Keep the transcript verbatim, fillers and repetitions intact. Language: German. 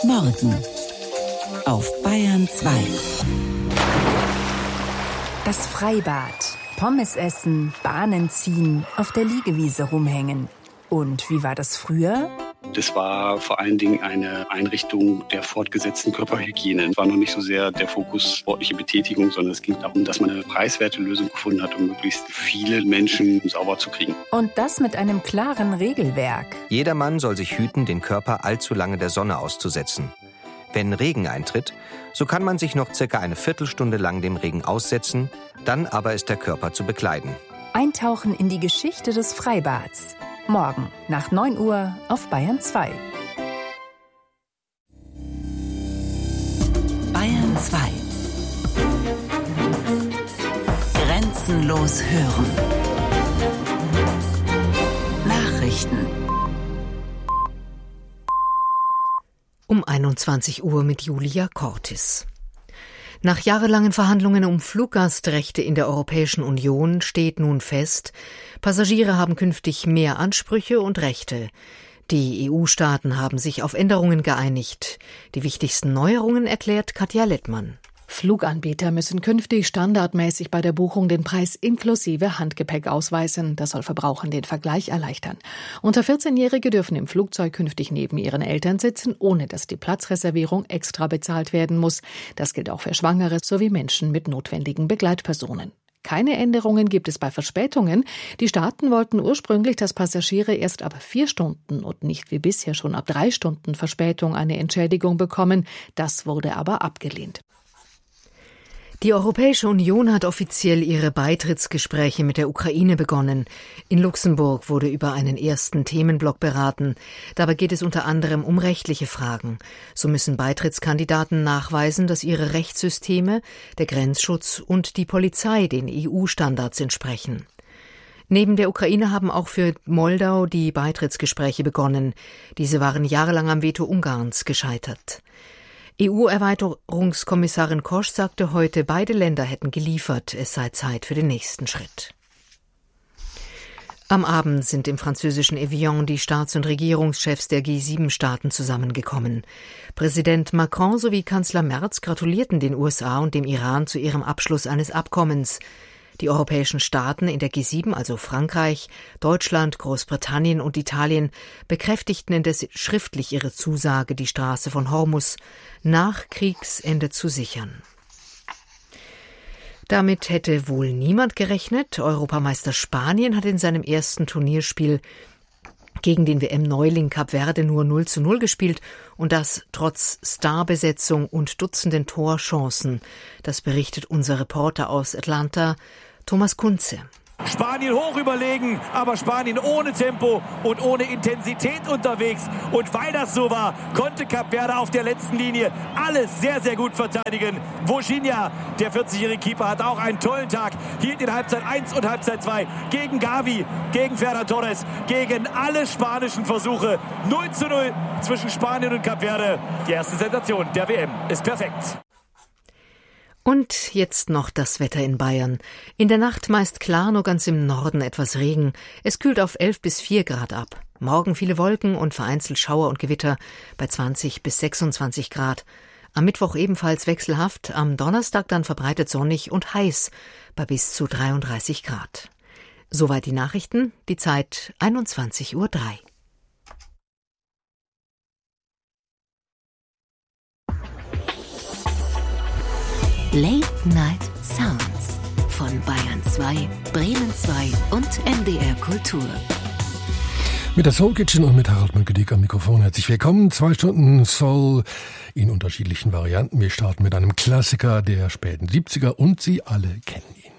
Morgen auf Bayern zwei. Das Freibad. Pommes essen, Bahnen ziehen, auf der Liegewiese rumhängen. Und wie war das früher? Das war vor allen Dingen eine Einrichtung der fortgesetzten Körperhygiene. Es war noch nicht so sehr der Fokus sportliche Betätigung, sondern es ging darum, dass man eine preiswerte Lösung gefunden hat, um möglichst viele Menschen sauber zu kriegen. Und das mit einem klaren Regelwerk. Jedermann soll sich hüten, den Körper allzu lange der Sonne auszusetzen. Wenn Regen eintritt, so kann man sich noch circa eine Viertelstunde lang dem Regen aussetzen, dann aber ist der Körper zu bekleiden. Eintauchen in die Geschichte des Freibads. Morgen nach neun Uhr auf Bayern zwei. Bayern zwei. Grenzenlos hören. Nachrichten. Um einundzwanzig Uhr mit Julia Cortis. Nach jahrelangen Verhandlungen um Fluggastrechte in der Europäischen Union steht nun fest, Passagiere haben künftig mehr Ansprüche und Rechte. Die E U-Staaten haben sich auf Änderungen geeinigt. Die wichtigsten Neuerungen erklärt Katja Lettmann. Fluganbieter müssen künftig standardmäßig bei der Buchung den Preis inklusive Handgepäck ausweisen. Das soll Verbrauchern den Vergleich erleichtern. Unter vierzehnjährige dürfen im Flugzeug künftig neben ihren Eltern sitzen, ohne dass die Platzreservierung extra bezahlt werden muss. Das gilt auch für Schwangere sowie Menschen mit notwendigen Begleitpersonen. Keine Änderungen gibt es bei Verspätungen. Die Staaten wollten ursprünglich, dass Passagiere erst ab vier Stunden und nicht wie bisher schon ab drei Stunden Verspätung eine Entschädigung bekommen. Das wurde aber abgelehnt. Die Europäische Union hat offiziell ihre Beitrittsgespräche mit der Ukraine begonnen. In Luxemburg wurde über einen ersten Themenblock beraten. Dabei geht es unter anderem um rechtliche Fragen. So müssen Beitrittskandidaten nachweisen, dass ihre Rechtssysteme, der Grenzschutz und die Polizei den E U-Standards entsprechen. Neben der Ukraine haben auch für Moldau die Beitrittsgespräche begonnen. Diese waren jahrelang am Veto Ungarns gescheitert. E U-Erweiterungskommissarin Kosch sagte heute, beide Länder hätten geliefert, es sei Zeit für den nächsten Schritt. Am Abend sind im französischen Evian die Staats- und Regierungschefs der G sieben Staaten zusammengekommen. Präsident Macron sowie Kanzler Merz gratulierten den U S A und dem Iran zu ihrem Abschluss eines Abkommens. Die europäischen Staaten in der G sieben, also Frankreich, Deutschland, Großbritannien und Italien, bekräftigten indes schriftlich ihre Zusage, die Straße von Hormuz nach Kriegsende zu sichern. Damit hätte wohl niemand gerechnet. Europameister Spanien hat in seinem ersten Turnierspiel gegen den W M-Neuling Kap Verde nur null zu null gespielt und das trotz Starbesetzung und Dutzenden Torchancen. Das berichtet unser Reporter aus Atlanta, Thomas Kunze. Spanien hoch überlegen, aber Spanien ohne Tempo und ohne Intensität unterwegs. Und weil das so war, konnte Kap Verde auf der letzten Linie alles sehr, sehr gut verteidigen. Vozinha, der vierzigjährige Keeper, hat auch einen tollen Tag. Hielt in Halbzeit eins und Halbzeit zwei gegen Gavi, gegen Ferran Torres, gegen alle spanischen Versuche. null zu null zwischen Spanien und Kap Verde. Die erste Sensation der W M ist perfekt. Und jetzt noch das Wetter in Bayern. In der Nacht meist klar, nur ganz im Norden etwas Regen. Es kühlt auf elf bis vier Grad ab. Morgen viele Wolken und vereinzelt Schauer und Gewitter bei zwanzig bis sechsundzwanzig Grad. Am Mittwoch ebenfalls wechselhaft, am Donnerstag dann verbreitet sonnig und heiß bei bis zu dreiunddreißig Grad. Soweit die Nachrichten, die Zeit einundzwanzig Uhr drei. Late Night Sounds von Bayern zwei, Bremen zwei und M D R Kultur. Mit der Soul Kitchen und mit Harald Münkedik am Mikrofon. Herzlich willkommen. Zwei Stunden Soul in unterschiedlichen Varianten. Wir starten mit einem Klassiker der späten siebziger und Sie alle kennen ihn.